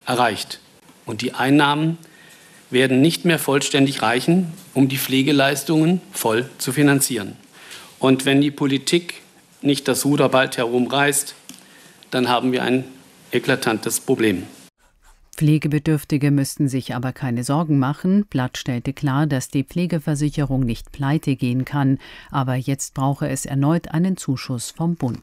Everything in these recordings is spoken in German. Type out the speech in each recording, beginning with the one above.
erreicht. Und die Einnahmen werden nicht mehr vollständig reichen, um die Pflegeleistungen voll zu finanzieren. Und wenn die Politik nicht das Ruder bald herumreißt, dann haben wir ein eklatantes Problem. Pflegebedürftige müssten sich aber keine Sorgen machen. Blatt stellte klar, dass die Pflegeversicherung nicht pleite gehen kann, aber jetzt brauche es erneut einen Zuschuss vom Bund.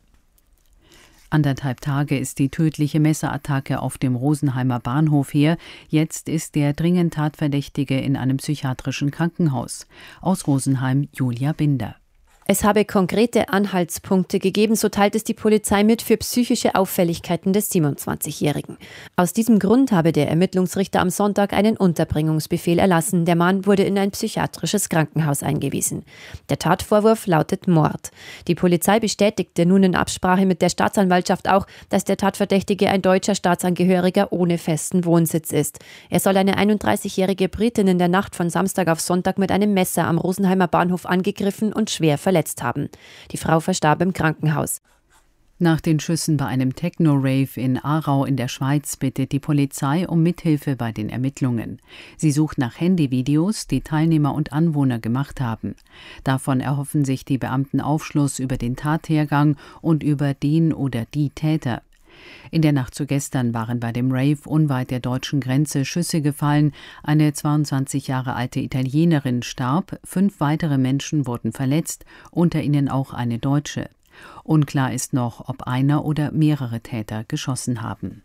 1,5 Tage ist die tödliche Messerattacke auf dem Rosenheimer Bahnhof her. Jetzt ist der dringend Tatverdächtige in einem psychiatrischen Krankenhaus. Aus Rosenheim Julia Binder. Es habe konkrete Anhaltspunkte gegeben, so teilt es die Polizei mit, für psychische Auffälligkeiten des 27-Jährigen. Aus diesem Grund habe der Ermittlungsrichter am Sonntag einen Unterbringungsbefehl erlassen. Der Mann wurde in ein psychiatrisches Krankenhaus eingewiesen. Der Tatvorwurf lautet Mord. Die Polizei bestätigte nun in Absprache mit der Staatsanwaltschaft auch, dass der Tatverdächtige ein deutscher Staatsangehöriger ohne festen Wohnsitz ist. Er soll eine 31-jährige Britin in der Nacht von Samstag auf Sonntag mit einem Messer am Rosenheimer Bahnhof angegriffen und schwer verletzt haben. Die Frau verstarb im Krankenhaus. Nach den Schüssen bei einem Techno-Rave in Aarau in der Schweiz bittet die Polizei um Mithilfe bei den Ermittlungen. Sie sucht nach Handyvideos, die Teilnehmer und Anwohner gemacht haben. Davon erhoffen sich die Beamten Aufschluss über den Tathergang und über den oder die Täter. In der Nacht zu gestern waren bei dem Rave unweit der deutschen Grenze Schüsse gefallen. Eine 22 Jahre alte Italienerin starb, 5 weitere Menschen wurden verletzt, unter ihnen auch eine Deutsche. Unklar ist noch, ob einer oder mehrere Täter geschossen haben.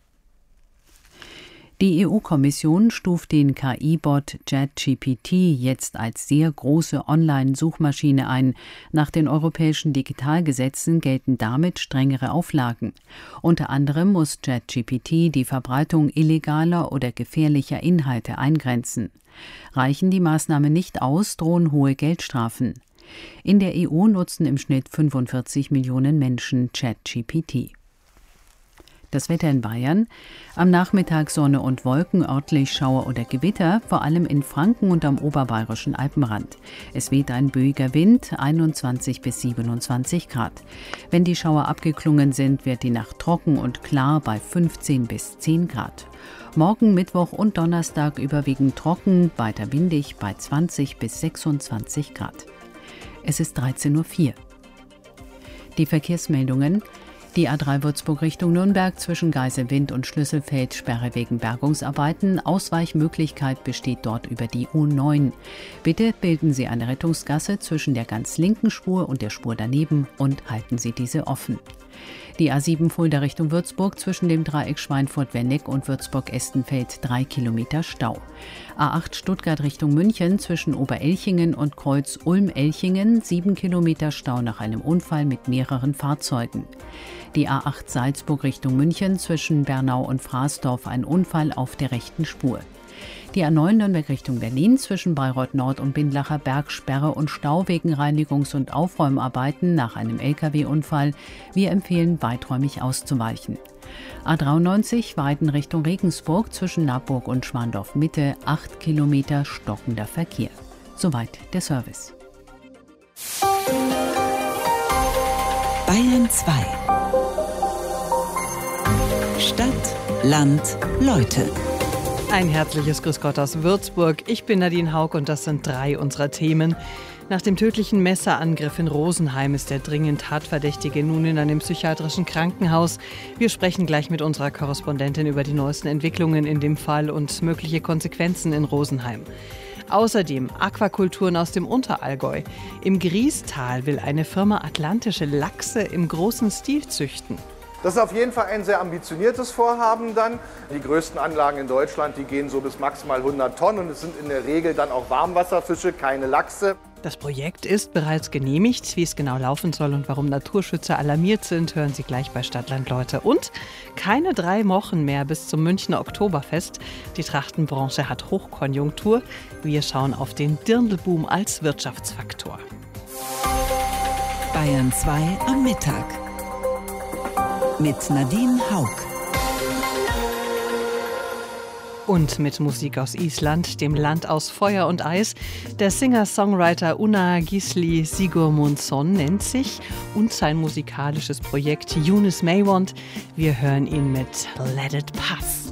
Die EU-Kommission stuft den KI-Bot ChatGPT jetzt als sehr große Online-Suchmaschine ein. Nach den europäischen Digitalgesetzen gelten damit strengere Auflagen. Unter anderem muss ChatGPT die Verbreitung illegaler oder gefährlicher Inhalte eingrenzen. Reichen die Maßnahmen nicht aus, drohen hohe Geldstrafen. In der EU nutzen im Schnitt 45 Millionen Menschen ChatGPT. Das Wetter in Bayern. Am Nachmittag Sonne und Wolken, örtlich Schauer oder Gewitter, vor allem in Franken und am oberbayerischen Alpenrand. Es weht ein böiger Wind, 21 bis 27 Grad. Wenn die Schauer abgeklungen sind, wird die Nacht trocken und klar bei 15 bis 10 Grad. Morgen, Mittwoch und Donnerstag überwiegend trocken, weiter windig bei 20 bis 26 Grad. Es ist 13:04 Uhr. Die Verkehrsmeldungen. Die A3 Würzburg Richtung Nürnberg zwischen Geiselwind und Schlüsselfeld Sperre wegen Bergungsarbeiten. Ausweichmöglichkeit besteht dort über die U9. Bitte bilden Sie eine Rettungsgasse zwischen der ganz linken Spur und der Spur daneben und halten Sie diese offen. Die A7 Fulda Richtung Würzburg zwischen dem Dreieck Schweinfurt-Wenneck und Würzburg-Estenfeld 3 Kilometer Stau. A8 Stuttgart Richtung München zwischen Oberelchingen und Kreuz Ulm-Elchingen 7 Kilometer Stau nach einem Unfall mit mehreren Fahrzeugen. Die A8 Salzburg Richtung München zwischen Bernau und Fraßdorf ein Unfall auf der rechten Spur. Die A9 Nürnberg Richtung Berlin zwischen Bayreuth Nord und Bindlacher Berg Sperre und Stau wegen Reinigungs- und Aufräumarbeiten nach einem Lkw-Unfall. Wir empfehlen, weiträumig auszuweichen. A93 Weiden Richtung Regensburg zwischen Naburg und Schwandorf Mitte 8 Kilometer stockender Verkehr. Soweit der Service. Bayern 2. Stadt, Land, Leute. Ein herzliches Grüß Gott aus Würzburg. Ich bin Nadine Haug und das sind 3 unserer Themen. Nach dem tödlichen Messerangriff in Rosenheim ist der dringend Tatverdächtige nun in einem psychiatrischen Krankenhaus. Wir sprechen gleich mit unserer Korrespondentin über die neuesten Entwicklungen in dem Fall und mögliche Konsequenzen in Rosenheim. Außerdem Aquakulturen aus dem Unterallgäu. Im Griestal will eine Firma atlantische Lachse im großen Stil züchten. Das ist auf jeden Fall ein sehr ambitioniertes Vorhaben dann. Die größten Anlagen in Deutschland, die gehen so bis maximal 100 Tonnen und es sind in der Regel dann auch Warmwasserfische, keine Lachse. Das Projekt ist bereits genehmigt. Wie es genau laufen soll und warum Naturschützer alarmiert sind, hören Sie gleich bei Stadtland Leute. Und keine 3 Wochen mehr bis zum Münchner Oktoberfest. Die Trachtenbranche hat Hochkonjunktur. Wir schauen auf den Dirndlboom als Wirtschaftsfaktor. Bayern 2 am Mittag. Mit Nadine Haug. Und mit Musik aus Island, dem Land aus Feuer und Eis. Der Singer-Songwriter Una Gisli Sigurmundsson nennt sich und sein musikalisches Projekt Eunice Maywand. Wir hören ihn mit Let It Pass.